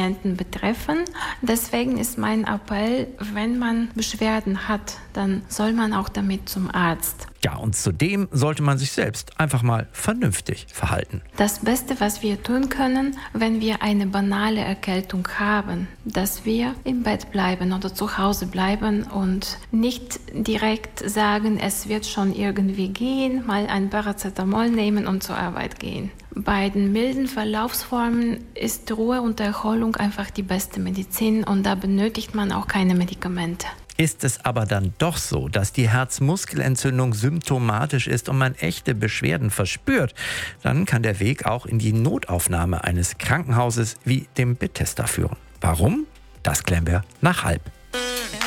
Patienten betreffen. Deswegen ist mein Appell, wenn man Beschwerden hat, dann soll man auch damit zum Arzt. Ja, und zudem sollte man sich selbst einfach mal vernünftig verhalten. Das Beste, was wir tun können, wenn wir eine banale Erkältung haben, dass wir im Bett bleiben oder zu Hause bleiben und nicht direkt sagen, es wird schon irgendwie gehen, mal ein Paracetamol nehmen und zur Arbeit gehen. Bei den milden Verlaufsformen ist Ruhe und Erholung einfach die beste Medizin und da benötigt man auch keine Medikamente. Ist es aber dann doch so, dass die Herzmuskelentzündung symptomatisch ist und man echte Beschwerden verspürt, dann kann der Weg auch in die Notaufnahme eines Krankenhauses wie dem Bethesda führen. Warum? Das klären wir nach 12:30.